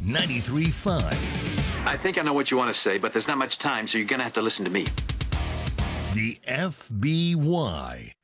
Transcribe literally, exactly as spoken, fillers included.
ninety-three point five. I think I know what you want to say, but there's not much time, so you're going to have to listen to me. The F B Y.